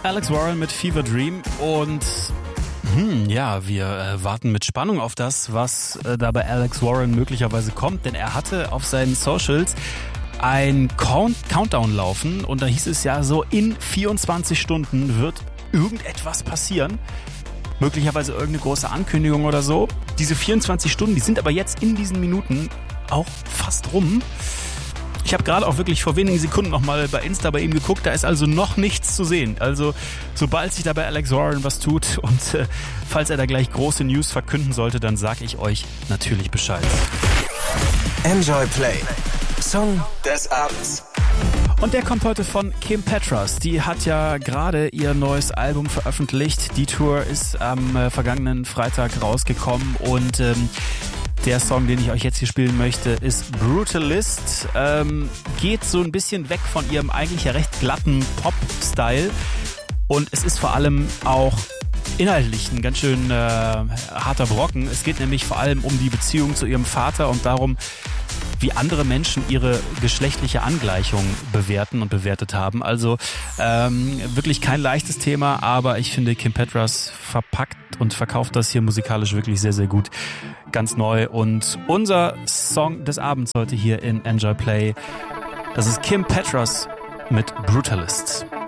Alex Warren mit Fever Dream und wir warten mit Spannung auf das, was da bei Alex Warren möglicherweise kommt, denn er hatte auf seinen Socials ein Countdown laufen und da hieß es ja so, in 24 Stunden wird irgendetwas passieren. Möglicherweise irgendeine große Ankündigung oder so. Diese 24 Stunden, die sind aber jetzt in diesen Minuten auch fast rum. Ich habe gerade auch wirklich vor wenigen Sekunden nochmal bei Insta bei ihm geguckt, da ist also noch nichts zu sehen. Also sobald sich da bei Alex Warren was tut und falls er da gleich große News verkünden sollte, dann sage ich euch natürlich Bescheid. Enjoy Play. Song des Abends. Und der kommt heute von Kim Petras. Die hat ja gerade ihr neues Album veröffentlicht. Die Tour ist am vergangenen Freitag rausgekommen und der Song, den ich euch jetzt hier spielen möchte, ist Brutalist. Geht so ein bisschen weg von ihrem eigentlich ja recht glatten Pop-Style. Und es ist vor allem auch inhaltlich ein ganz schön harter Brocken. Es geht nämlich vor allem um die Beziehung zu ihrem Vater und darum, wie andere Menschen ihre geschlechtliche Angleichung bewerten und bewertet haben. Also wirklich kein leichtes Thema, aber ich finde, Kim Petras verpackt und verkauft das hier musikalisch wirklich sehr, sehr gut. Ganz neu. Und unser Song des Abends heute hier in Enjoy Play, das ist Kim Petras mit Brutalist.